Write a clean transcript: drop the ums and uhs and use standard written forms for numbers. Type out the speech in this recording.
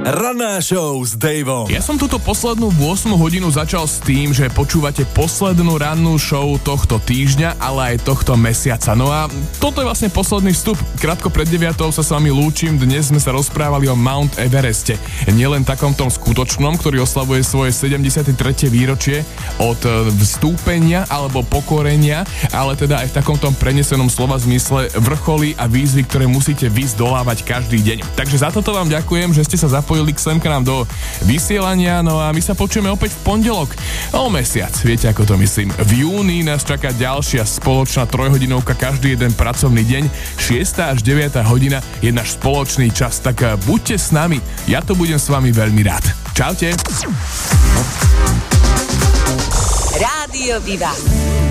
Ranná show s Daveom. Ja som túto poslednú 8 hodinu začal s tým, že počúvate poslednú rannú show tohto týždňa, ale aj tohto mesiaca. No a toto je vlastne posledný vstup. Krátko pred 9 sa s vami lúčim. Dnes sme sa rozprávali o Mount Evereste. Nielen takom tom skutočnom, ktorý oslavuje svoje 73. výročie od vstúpenia alebo pokorenia, ale teda aj v takom tom prenesenom slova zmysle vrcholy a výzvy, ktoré musíte vy zdolávať každý deň. Takže za toto vám ďakujem, že ste sa zapojili k semka nám do vysielania, no a my sa počujeme opäť v pondelok o mesiac. Viete, ako to myslím. V júni nás čaká ďalšia spoločná 3-hodinovka každý jeden pracovný deň. 6. až 9. hodina je náš spoločný čas, tak buďte s nami. Ja to budem s vami veľmi rád. Čaute. Rádio Viva.